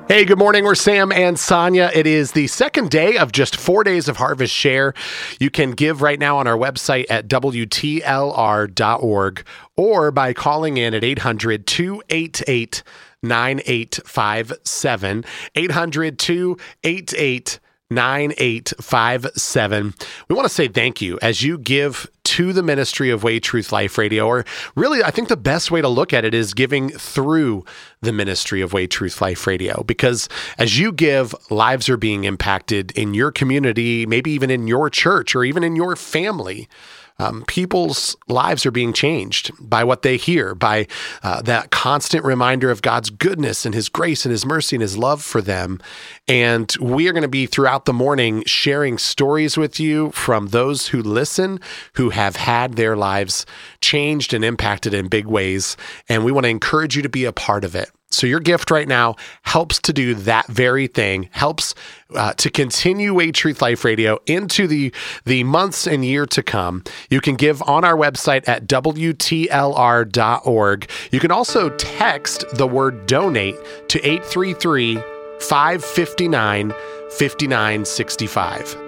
Hey, good morning. We're Sam and Sonia. It is the second day of just 4 days of Harvest Share. You can give right now on our website at WTLR.org or by calling in at 800-288-9857, 800-288-9857. We want to say thank you as you give to the ministry of Way Truth Life Radio, or really, I think the best way to look at it is giving through the ministry of Way Truth Life Radio, because as you give, lives are being impacted in your community, maybe even in your church or even in your family. People's lives are being changed by what they hear, by that constant reminder of God's goodness and His grace and His mercy and His love for them. And we are going to be throughout the morning sharing stories with you from those who listen, who have had their lives changed and impacted in big ways. And we want to encourage you to be a part of it. So your gift right now helps to do that very thing, helps to continue Way Truth Life Radio into the months and year to come. You can give on our website at WTLR.org. You can also text the word donate to 833-559-5965.